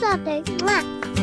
besote. ¡Mua!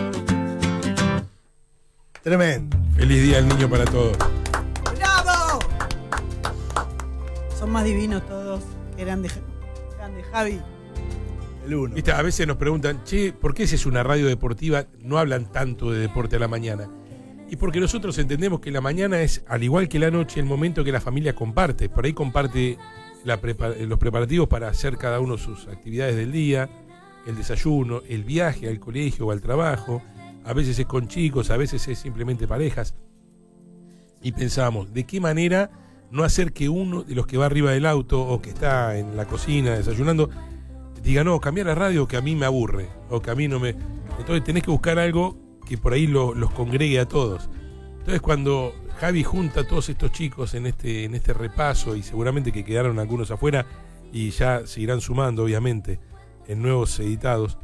Tremendo. Feliz Día del Niño para todos. ¡Bravo! Son más divinos todos. Grande Javi. El uno. ¿Viste? A veces nos preguntan, che, ¿por qué si es una radio deportiva no hablan tanto de deporte a la mañana? Y porque nosotros entendemos que la mañana es, al igual que la noche, el momento que la familia comparte. Por ahí comparte los preparativos para hacer cada uno sus actividades del día, el desayuno, el viaje al colegio o al trabajo. A veces es con chicos, a veces es simplemente parejas. Y pensábamos, ¿de qué manera no hacer que uno de los que va arriba del auto o que está en la cocina desayunando diga, no, cambiar la radio que a mí me aburre o que a mí no me... Entonces tenés que buscar algo que por ahí los congregue a todos. Entonces cuando Javi junta a todos estos chicos en este repaso, y seguramente que quedaron algunos afuera y ya se irán sumando obviamente en nuevos editados,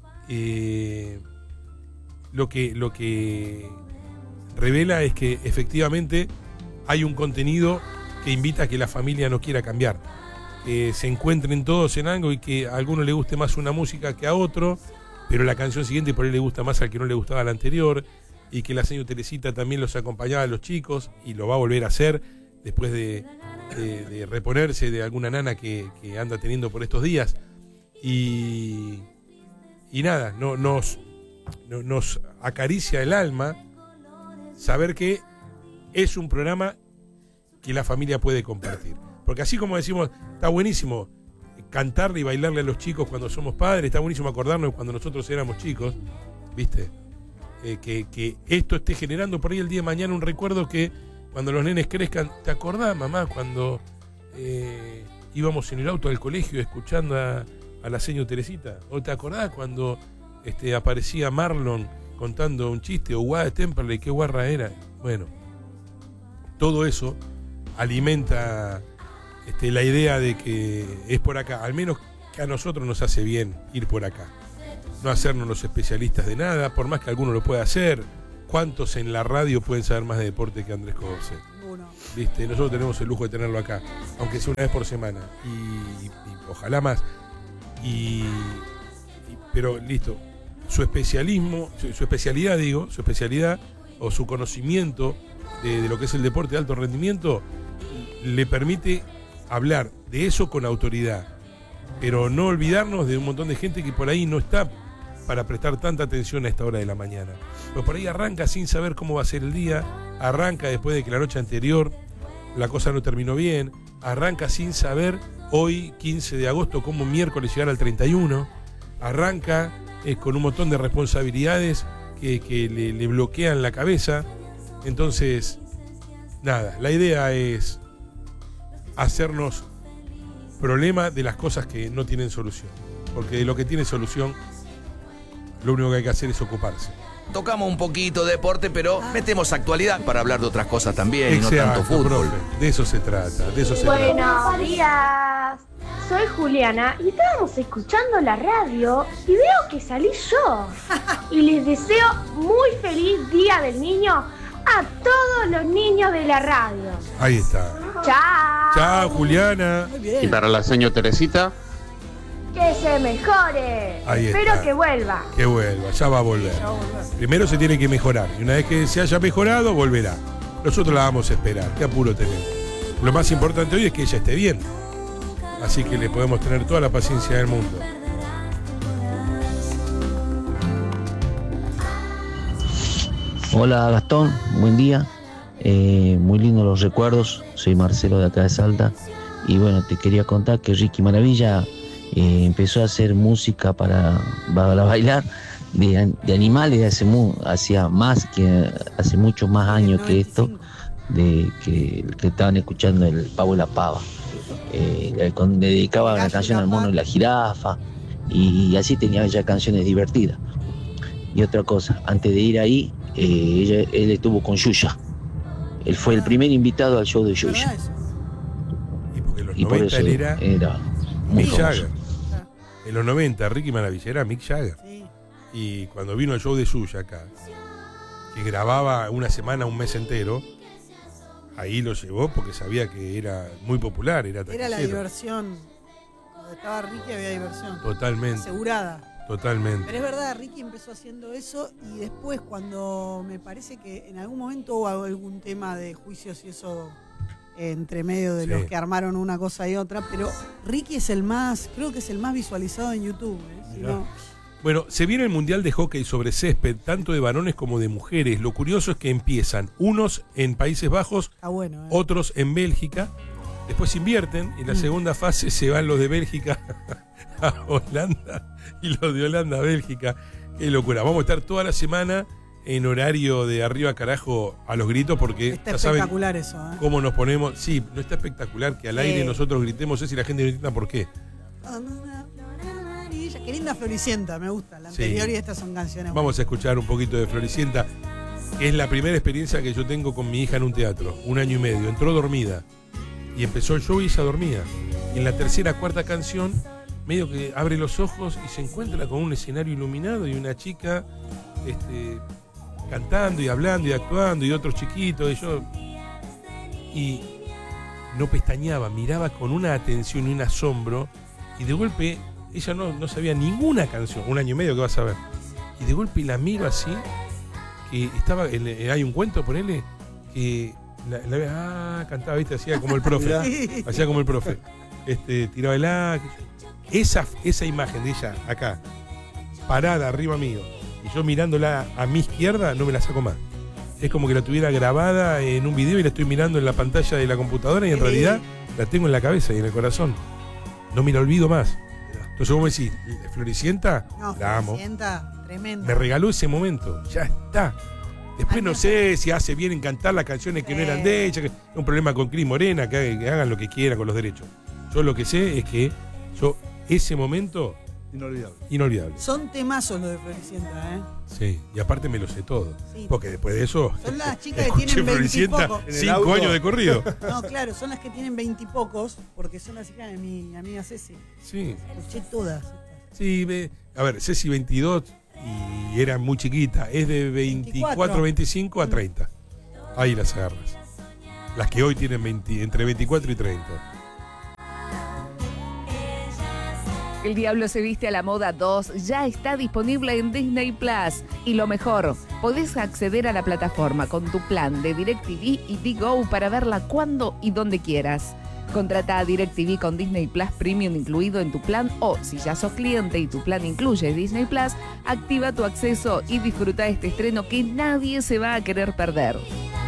lo que revela es que efectivamente hay un contenido que invita a que la familia no quiera cambiar, que se encuentren todos en algo y que a alguno le guste más una música que a otro, pero la canción siguiente por ahí le gusta más al que no le gustaba la anterior, y que la señora Teresita también los acompañaba a los chicos y lo va a volver a hacer después de reponerse de alguna nana que anda teniendo por estos días. Y nada, nos acaricia el alma saber que es un programa que la familia puede compartir. Porque así como decimos, está buenísimo cantarle y bailarle a los chicos cuando somos padres, está buenísimo acordarnos cuando nosotros éramos chicos, ¿viste? Que esto esté generando por ahí el día de mañana un recuerdo que cuando los nenes crezcan, ¿te acordás, mamá, cuando íbamos en el auto al colegio escuchando a la señora Teresita? ¿O te acordás cuando aparecía Marlon contando un chiste, o Guada de Temperley, qué guarra era? Bueno, todo eso alimenta la idea de que es por acá, al menos que a nosotros nos hace bien ir por acá, no hacernos los especialistas de nada, por más que alguno lo pueda hacer. ¿Cuántos en la radio pueden saber más de deporte que Andrés Cobce? ¿Viste? Nosotros tenemos el lujo de tenerlo acá, aunque sea una vez por semana, y ojalá más. Pero listo, su especialidad o su conocimiento de lo que es el deporte de alto rendimiento le permite hablar de eso con autoridad, pero no olvidarnos de un montón de gente que por ahí no está para prestar tanta atención a esta hora de la mañana. Pero por ahí arranca sin saber cómo va a ser el día, arranca después de que la noche anterior la cosa no terminó bien, arranca sin saber hoy, 15 de agosto, cómo miércoles llegar al 31, arranca con un montón de responsabilidades que le bloquean la cabeza. Entonces, nada, la idea es hacernos problema de las cosas que no tienen solución, porque de lo que tiene solución lo único que hay que hacer es ocuparse. Tocamos un poquito de deporte, pero metemos actualidad para hablar de otras cosas también. Exacto, y no tanto fútbol. Profe, de eso se trata, Buenos días, soy Juliana y estábamos escuchando la radio y veo que salí yo. Y les deseo muy feliz Día del Niño a todos los niños de la radio. Ahí está. Chao. Chao, Juliana. Muy bien. Y para la señora Teresita, Que se mejore. Ahí Espero está. que vuelva. Que vuelva, ya va a volver. Primero se tiene que mejorar, y una vez que se haya mejorado, volverá. Nosotros la vamos a esperar, qué apuro tenemos. Lo más importante hoy es que ella esté bien, así que le podemos tener toda la paciencia del mundo. Hola Gastón, buen día. Muy lindos los recuerdos. Soy Marcelo de acá de Salta. Y bueno, te quería contar que Ricky Maravilla empezó a hacer música para bailar de animales hacía muchos más años que esto, de que estaban escuchando el Pavo y la Pava. Le dedicaba la canción al mono y la jirafa, y así tenía ya canciones divertidas. Y otra cosa, antes de ir ahí, él estuvo con Yuya. Él fue el primer invitado al show de Yuya. Y porque en los Y por 90 eso él era muy Mick famoso. Jagger. En los 90 Ricky Maravilla era Mick Jagger. Sí. Y cuando vino el show de Yuya acá, que grababa una semana, un mes entero, ahí lo llevó porque sabía que era muy popular, era Era la taquillero. diversión. Donde estaba Ricky había diversión. Totalmente. Asegurada. Totalmente. Pero es verdad, Ricky empezó haciendo eso y después cuando me parece que en algún momento hubo algún tema de juicios y eso entre medio de los que armaron una cosa y otra, pero Ricky es el más, creo que es el más visualizado en YouTube. Si no... Bueno, se viene el Mundial de Hockey sobre césped, tanto de varones como de mujeres. Lo curioso es que empiezan unos en Países Bajos, otros en Bélgica, después invierten y en la segunda fase se van los de Bélgica a Holanda y los de Holanda a Bélgica. Qué locura. Vamos a estar toda la semana en horario de arriba carajo a los gritos porque está ya saben espectacular eso, cómo nos ponemos. Sí, no está espectacular que al aire nosotros gritemos eso y la gente no entienda por qué. Qué linda Floricienta, me gusta. La anterior y estas son canciones. Vamos a escuchar un poquito de Floricienta. Es la primera experiencia que yo tengo con mi hija en un teatro, 1 año y medio. Entró dormida y empezó el show y ella dormía. Y en la tercera, cuarta canción, medio que abre los ojos y se encuentra con un escenario iluminado y una chica cantando y hablando y actuando y otros chiquitos. Y no pestañeaba, miraba con una atención y un asombro. Y de golpe, ella no sabía ninguna canción, 1 año y medio que vas a ver. Y de golpe la miro así, que estaba, hay un cuento, ponele, que cantaba, viste, hacía como el profe. Hacía como el profe. Tiraba el esa imagen de ella acá, parada arriba mío, y yo mirándola a mi izquierda, no me la saco más. Es como que la tuviera grabada en un video y la estoy mirando en la pantalla de la computadora y en realidad la tengo en la cabeza y en el corazón. No me la olvido más. Entonces vos me decís, Floricienta, la amo. Floricienta, tremenda. Me regaló ese momento, ya está. Después no sé si hace bien en cantar las canciones que no eran de ella, que es un problema con Cris Morena, que hagan lo que quieran con los derechos. Yo lo que sé es que ese momento, inolvidable. Son temazos los de Floricienta, ¿eh? Sí, y aparte me lo sé todo. Sí. Porque después de eso, son las chicas que tienen 20 y pocos. 5 años de corrido. No, claro, son las que tienen 20 y pocos, porque son las hijas de mi amiga Ceci. Sí. Escuché todas. Sí, a ver, Ceci 22 y era muy chiquita. Es de 24, 25 a 30. Ahí las agarras. Las que hoy tienen entre 24 y 30. El Diablo se viste a la moda 2 ya está disponible en Disney Plus. Y lo mejor, podés acceder a la plataforma con tu plan de DirecTV y Digo para verla cuando y donde quieras. Contrata a DirecTV con Disney Plus Premium incluido en tu plan o, si ya sos cliente y tu plan incluye Disney Plus, activa tu acceso y disfruta este estreno que nadie se va a querer perder.